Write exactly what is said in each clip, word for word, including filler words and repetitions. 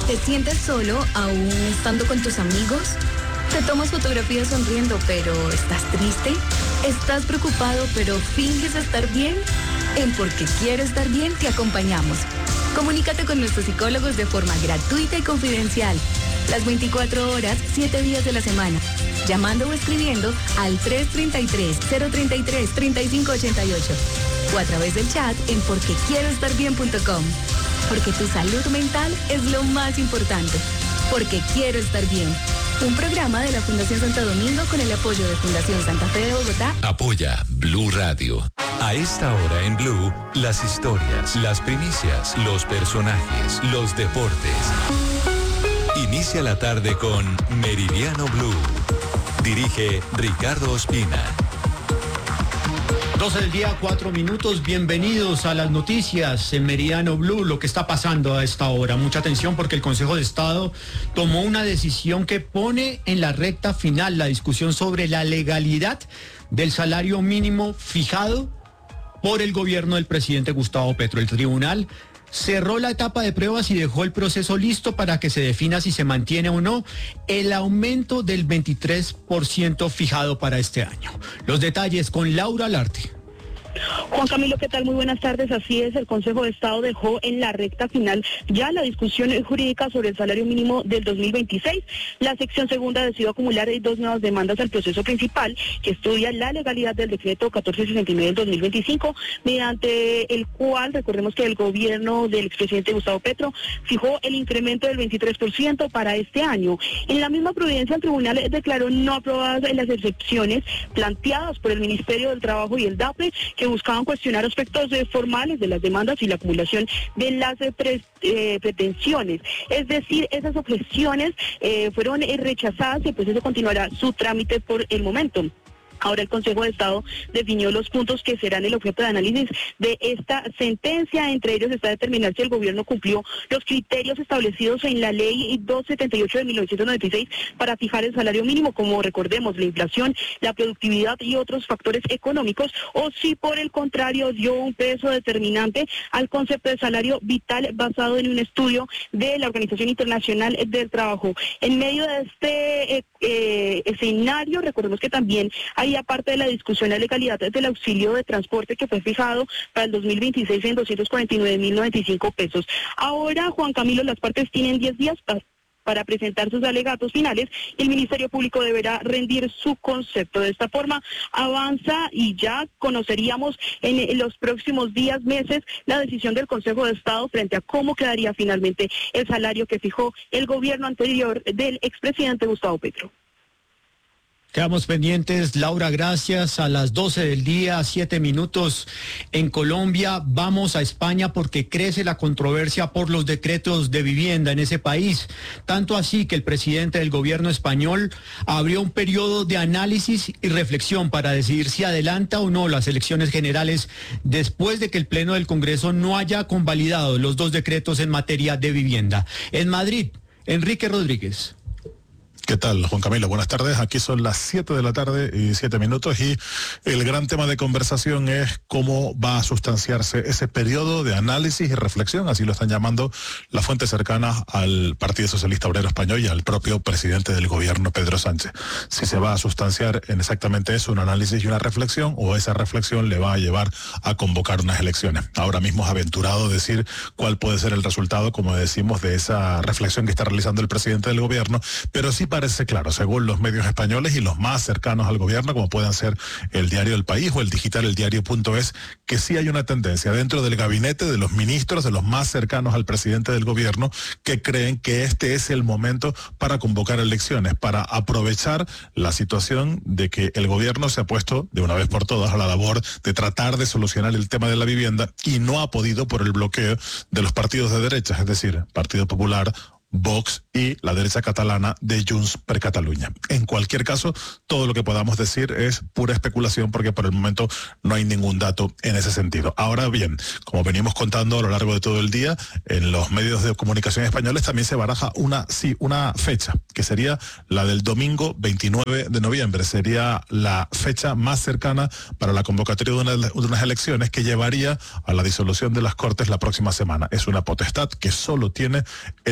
¿Te sientes solo aún estando con tus amigos? ¿Te tomas fotografías sonriendo pero estás triste? ¿Estás preocupado pero finges estar bien? En Porque Quiero Estar Bien te acompañamos. Comunícate con nuestros psicólogos de forma gratuita y confidencial. Las veinticuatro horas, siete días de la semana. Llamando o escribiendo al tres tres tres, cero tres tres, tres cinco ocho ocho o a través del chat en porque quiero estar bien punto com. Porque tu salud mental es lo más importante. Porque Quiero Estar Bien. Un programa de la Fundación Santo Domingo con el apoyo de Fundación Santa Fe de Bogotá. Apoya Blue Radio. A esta hora en Blue, las historias, las primicias, los personajes, los deportes. Inicia la tarde con Meridiano Blue. Dirige Ricardo Ospina. doce del día, cuatro minutos. Bienvenidos a las noticias en Meridiano Blue. Lo que está pasando a esta hora. Mucha atención porque el Consejo de Estado tomó una decisión que pone en la recta final la discusión sobre la legalidad del salario mínimo fijado por el gobierno del presidente Gustavo Petro. El tribunal cerró la etapa de pruebas y dejó el proceso listo para que se defina si se mantiene o no el aumento del veintitrés por ciento fijado para este año. Los detalles con Laura Larte. Juan Camilo, ¿qué tal? Muy buenas tardes. Así es, el Consejo de Estado dejó en la recta final ya la discusión jurídica sobre el salario mínimo del dos mil veintiséis. La sección segunda decidió acumular dos nuevas demandas al proceso principal, que estudia la legalidad del decreto catorce sesenta y nueve del dos mil veinticinco, mediante el cual, recordemos que el gobierno del expresidente Gustavo Petro fijó el incremento del veintitrés por ciento para este año. En la misma providencia, el tribunal declaró no aprobadas las excepciones planteadas por el Ministerio del Trabajo y el D A P E, que buscaban cuestionar aspectos eh, formales de las demandas y la acumulación de las eh, pre, eh, pretensiones. Es decir, esas objeciones eh, fueron eh, rechazadas y pues eso continuará su trámite por el momento. Ahora el Consejo de Estado definió los puntos que serán el objeto de análisis de esta sentencia. Entre ellos está determinar si el gobierno cumplió los criterios establecidos en la ley doscientos setenta y ocho de mil novecientos noventa y seis para fijar el salario mínimo, como recordemos, la inflación, la productividad y otros factores económicos, o si por el contrario dio un peso determinante al concepto de salario vital basado en un estudio de la Organización Internacional del Trabajo. En medio de este eh, eh, escenario, recordemos que también hay aparte de la discusión la legalidad del auxilio de transporte, que fue fijado para el dos mil veintiséis en doscientos cuarenta y nueve mil noventa y cinco pesos. Ahora, Juan Camilo, las partes tienen diez días para para presentar sus alegatos finales y el Ministerio Público deberá rendir su concepto. De esta forma avanza y ya conoceríamos en, en los próximos días, meses, la decisión del Consejo de Estado frente a cómo quedaría finalmente el salario que fijó el gobierno anterior del expresidente Gustavo Petro. Quedamos pendientes, Laura, gracias. A las doce del día, siete minutos en Colombia. Vamos a España porque crece la controversia por los decretos de vivienda en ese país. Tanto así que el presidente del gobierno español abrió un periodo de análisis y reflexión para decidir si adelanta o no las elecciones generales después de que el Pleno del Congreso no haya convalidado los dos decretos en materia de vivienda. En Madrid, Enrique Rodríguez. ¿Qué tal, Juan Camilo? Buenas tardes. Aquí son las siete de la tarde y siete minutos y el gran tema de conversación es cómo va a sustanciarse ese periodo de análisis y reflexión, así lo están llamando las fuentes cercanas al Partido Socialista Obrero Español y al propio presidente del gobierno, Pedro Sánchez. Si se va a sustanciar en exactamente eso, un análisis y una reflexión, o esa reflexión le va a llevar a convocar unas elecciones. Ahora mismo es aventurado decir cuál puede ser el resultado, como decimos, de esa reflexión que está realizando el presidente del gobierno, pero sí parece claro, según los medios españoles y los más cercanos al gobierno, como puedan ser el diario El País o el digital El Diario punto es, que sí hay una tendencia dentro del gabinete de los ministros, de los más cercanos al presidente del gobierno, que creen que este es el momento para convocar elecciones, para aprovechar la situación de que el gobierno se ha puesto de una vez por todas a la labor de tratar de solucionar el tema de la vivienda y no ha podido por el bloqueo de los partidos de derecha, es decir, Partido Popular, Vox y la derecha catalana de Junts per Catalunya. En cualquier caso, todo lo que podamos decir es pura especulación porque por el momento no hay ningún dato en ese sentido. Ahora bien, como venimos contando a lo largo de todo el día, en los medios de comunicación españoles también se baraja una, sí, una fecha, que sería la del domingo veintinueve de noviembre. Sería la fecha más cercana para la convocatoria de, una, de unas elecciones que llevaría a la disolución de las Cortes la próxima semana. Es una potestad que solo tiene el presidente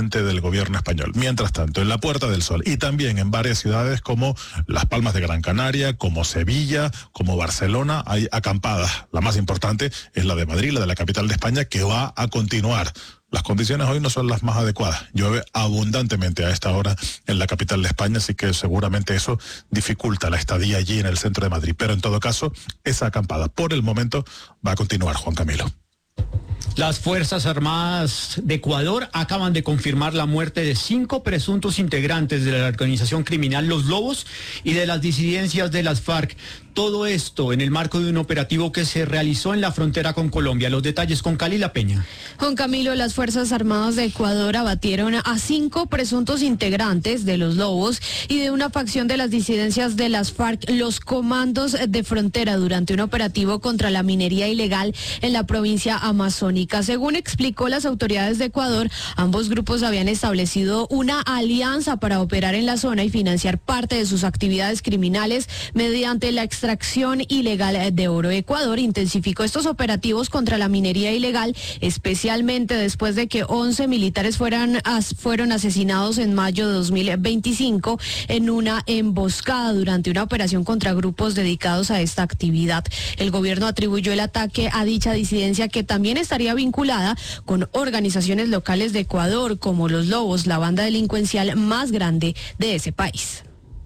presidente del gobierno español. Mientras tanto, en la Puerta del Sol y también en varias ciudades como Las Palmas de Gran Canaria, como Sevilla, como Barcelona, hay acampadas. La más importante es la de Madrid, la de la capital de España, que va a continuar. Las condiciones hoy no son las más adecuadas. Llueve abundantemente a esta hora en la capital de España, así que seguramente eso dificulta la estadía allí en el centro de Madrid. Pero en todo caso, esa acampada por el momento va a continuar, Juan Camilo. Las Fuerzas Armadas de Ecuador acaban de confirmar la muerte de cinco presuntos integrantes de la organización criminal Los Lobos y de las disidencias de las FARC. Todo esto en el marco de un operativo que se realizó en la frontera con Colombia. Los detalles con Cali La Peña. Juan Camilo, las Fuerzas Armadas de Ecuador abatieron a cinco presuntos integrantes de Los Lobos y de una facción de las disidencias de las FARC, los comandos de frontera, durante un operativo contra la minería ilegal en la provincia amazónica. Según explicó las autoridades de Ecuador, ambos grupos habían establecido una alianza para operar en la zona y financiar parte de sus actividades criminales mediante la extracción ilegal de oro. Ecuador intensificó estos operativos contra la minería ilegal, especialmente después de que once militares fueran, as, fueron asesinados en mayo de dos mil veinticinco en una emboscada durante una operación contra grupos dedicados a esta actividad. El gobierno atribuyó el ataque a dicha disidencia, que también estaría vinculada con organizaciones locales de Ecuador como Los Lobos, la banda delincuencial más grande de ese país.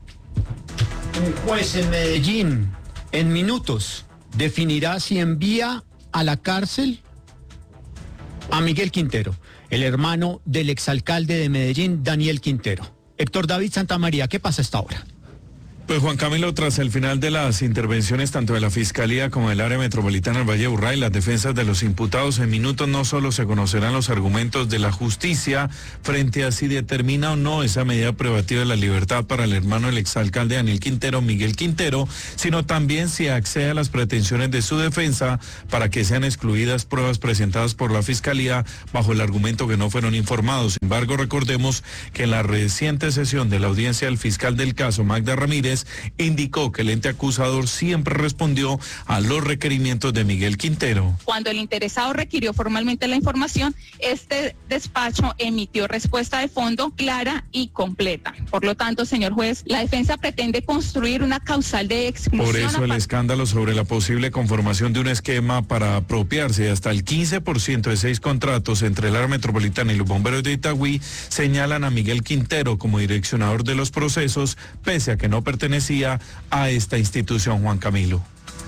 Un juez en Medellín, en minutos, definirá si envía a la cárcel a Miguel Quintero, el hermano del exalcalde de Medellín, Daniel Quintero. Héctor David Santamaría, ¿qué pasa a esta hora? Pues Juan Camilo, tras el final de las intervenciones tanto de la Fiscalía como del área metropolitana del Valle de Aburrá y las defensas de los imputados, en minutos no solo se conocerán los argumentos de la justicia frente a si determina o no esa medida privativa de la libertad para el hermano del exalcalde Daniel Quintero, Miguel Quintero, sino también si accede a las pretensiones de su defensa para que sean excluidas pruebas presentadas por la Fiscalía bajo el argumento que no fueron informados. Sin embargo, recordemos que en la reciente sesión de la audiencia, el fiscal del caso, Magda Ramírez, indicó que el ente acusador siempre respondió a los requerimientos de Miguel Quintero. Cuando el interesado requirió formalmente la información, este despacho emitió respuesta de fondo clara y completa. Por lo tanto, señor juez, la defensa pretende construir una causal de exclusión. Por eso el escándalo sobre la posible conformación de un esquema para apropiarse de hasta el quince por ciento de seis contratos entre el área metropolitana y los bomberos de Itagüí señalan a Miguel Quintero como direccionador de los procesos, pese a que no pertenecía pertenecía a esta institución, Juan Camilo.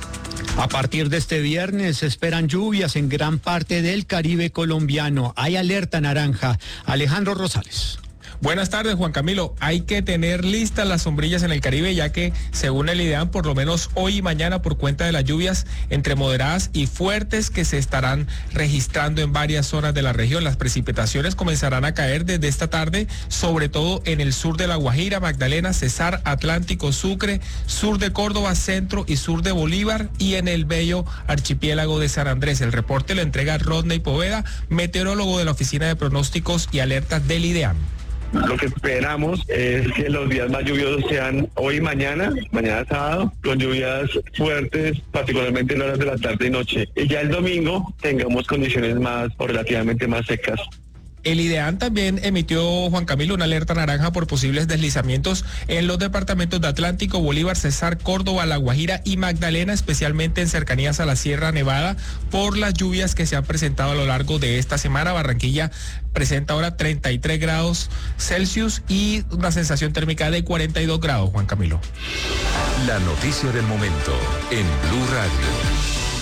A partir de este viernes se esperan lluvias en gran parte del Caribe colombiano. Hay alerta naranja. Alejandro Rosales. Buenas tardes, Juan Camilo. Hay que tener listas las sombrillas en el Caribe, ya que según el IDEAM, por lo menos hoy y mañana, por cuenta de las lluvias entre moderadas y fuertes que se estarán registrando en varias zonas de la región, las precipitaciones comenzarán a caer desde esta tarde, sobre todo en el sur de La Guajira, Magdalena, Cesar, Atlántico, Sucre, sur de Córdoba, centro y sur de Bolívar y en el bello archipiélago de San Andrés. El reporte lo entrega Rodney Poveda, meteorólogo de la Oficina de Pronósticos y Alertas del IDEAM. Lo que esperamos es que los días más lluviosos sean hoy y mañana, mañana sábado, con lluvias fuertes, particularmente en horas de la tarde y noche. Y ya el domingo tengamos condiciones más o relativamente más secas. El IDEAM también emitió, Juan Camilo, una alerta naranja por posibles deslizamientos en los departamentos de Atlántico, Bolívar, Cesar, Córdoba, La Guajira y Magdalena, especialmente en cercanías a la Sierra Nevada, por las lluvias que se han presentado a lo largo de esta semana. Barranquilla presenta ahora treinta y tres grados Celsius y una sensación térmica de cuarenta y dos grados, Juan Camilo. La noticia del momento en Blue Radio.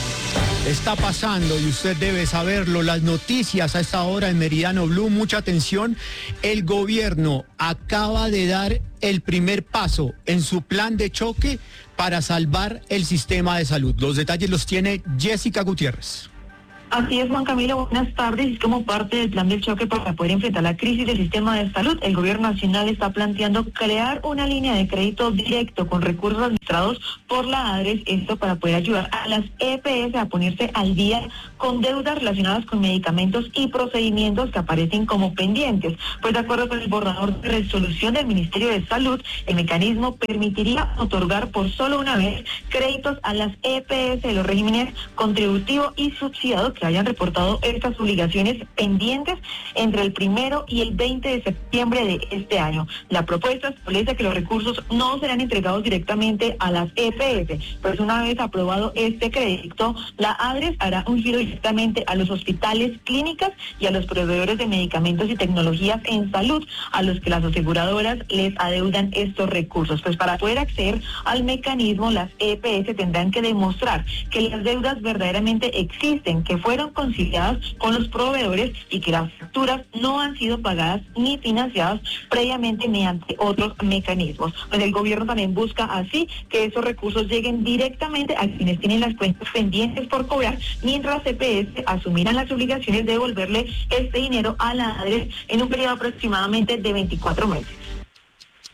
Está pasando y usted debe saberlo, las noticias a esta hora en Meridiano Blue, mucha atención. El gobierno acaba de dar el primer paso en su plan de choque para salvar el sistema de salud. Los detalles los tiene Jessica Gutiérrez. Así es, Juan Camilo, buenas tardes. Y como parte del plan del choque para poder enfrentar la crisis del sistema de salud, el gobierno nacional está planteando crear una línea de crédito directo con recursos administrados por la ADRES, esto para poder ayudar a las E P S a ponerse al día con deudas relacionadas con medicamentos y procedimientos que aparecen como pendientes. Pues de acuerdo con el borrador de resolución del Ministerio de Salud, el mecanismo permitiría otorgar por solo una vez créditos a las E P S de los regímenes contributivo y subsidiado que que hayan reportado estas obligaciones pendientes entre el primero y el veinte de septiembre de este año. La propuesta establece que los recursos no serán entregados directamente a las E P S, pues una vez aprobado este crédito, la ADRES hará un giro directamente a los hospitales, clínicas y a los proveedores de medicamentos y tecnologías en salud, a los que las aseguradoras les adeudan estos recursos. Pues para poder acceder al mecanismo, las E P S tendrán que demostrar que las deudas verdaderamente existen, que fueron conciliadas con los proveedores y que las facturas no han sido pagadas ni financiadas previamente mediante otros mecanismos. Pues el gobierno también busca así que esos recursos lleguen directamente a quienes tienen las cuentas pendientes por cobrar, mientras las E P S asumirán las obligaciones de devolverle este dinero a la ADRES en un periodo aproximadamente de veinticuatro meses.